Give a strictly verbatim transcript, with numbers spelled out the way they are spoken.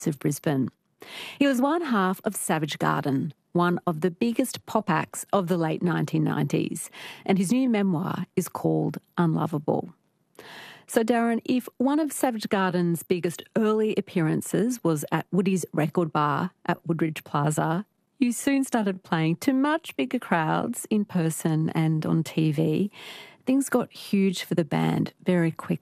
of Brisbane. He was one half of Savage Garden, one of the biggest pop acts of the late nineteen nineties, and his new memoir is called Unlovable. So, Darren, if one of Savage Garden's biggest early appearances was at Woody's Record Bar at Woodridge Plaza, you soon started playing to much bigger crowds in person and on T V. Things got huge for the band very quickly.